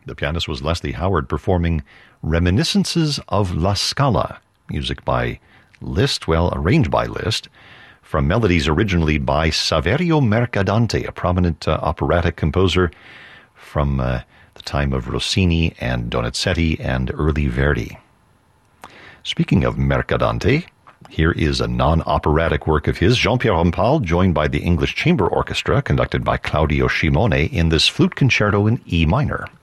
The pianist was Leslie Howard performing Reminiscences of La Scala, music by Liszt, arranged by Liszt, from melodies originally by Saverio Mercadante, a prominent operatic composer from the time of Rossini and Donizetti and early Verdi. Speaking of Mercadante, here is a non-operatic work of his, Jean-Pierre Rampal, joined by the English Chamber Orchestra, conducted by Claudio Scimone, in this flute concerto in E minor.